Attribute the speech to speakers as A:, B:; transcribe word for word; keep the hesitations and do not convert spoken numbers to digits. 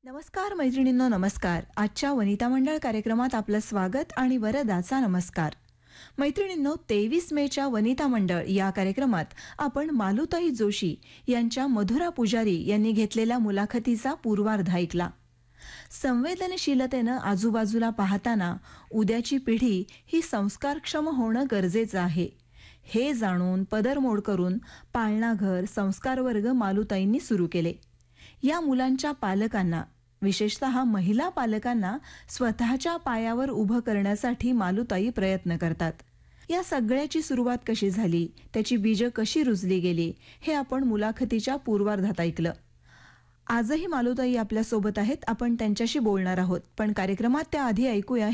A: नमस्कार मैत्रिणींनो, नमस्कार. आजच्या वनिता मंडळ कार्यक्रमात आपलं स्वागत आणि वरदाचा नमस्कार. मैत्रिणींनो, तेवीस मेच्या वनिता मंडळ या कार्यक्रमात आपण मालुताई जोशी यांच्या मधुरा पुजारी यांनी घेतलेल्या मुलाखतीचा पूर्वार्ध ऐकला. संवेदनशीलतेनं आजूबाजूला पाहताना उद्याची पिढी ही संस्कारक्षम होणं गरजेचं आहे, हे जाणून पदरमोड करून पाळणाघर संस्कार वर्ग मालुताईंनी सुरू केले. या मुलांच्या पालकांना, विशेषतः महिला पालकांना स्वतःच्या पायावर उभं करण्यासाठी मालुताई प्रयत्न करतात. या सगळ्याची सुरुवात कशी झाली, त्याची बीजं कशी रुजली गेली, हे आपण मुलाखतीच्या पूर्वार्धात ऐकलं. आजही मालुताई आपल्या सोबत आहेत. आपण त्यांच्याशी बोलणार आहोत, पण कार्यक्रमात त्या आधी ऐकूया